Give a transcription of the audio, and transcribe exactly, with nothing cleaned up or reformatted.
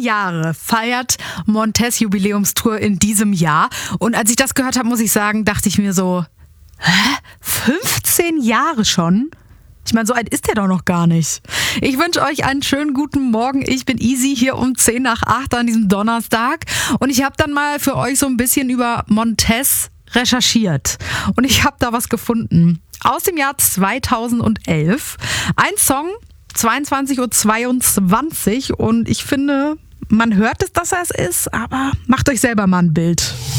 Jahre feiert Montez Jubiläumstour in diesem Jahr. Und als ich das gehört habe, muss ich sagen, dachte ich mir so, hä? fünfzehn Jahre schon? Ich meine, so alt ist der doch noch gar nicht. Ich wünsche euch einen schönen guten Morgen. Ich bin Easy hier um zehn nach acht an diesem Donnerstag. Und ich habe dann mal für euch so ein bisschen über Montez recherchiert. Und ich habe da was gefunden. Aus dem Jahr zweitausendelf. Ein Song, zweiundzwanzig Uhr zweiundzwanzig. Und ich finde, man hört es, dass er es ist, aber macht euch selber mal ein Bild.